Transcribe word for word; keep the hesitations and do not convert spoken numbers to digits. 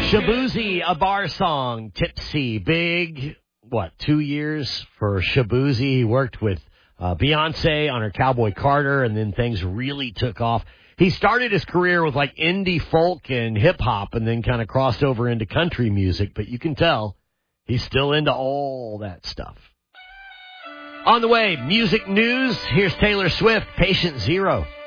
Shaboozey, a bar song, Tipsy, big, what, two years for Shaboozey. He worked with uh, Beyonce on her Cowboy Carter, and then things really took off. He started his career with like indie folk and hip-hop and then kind of crossed over into country music, but you can tell he's still into all that stuff. On the way, music news. Here's Taylor Swift, Patient Zero.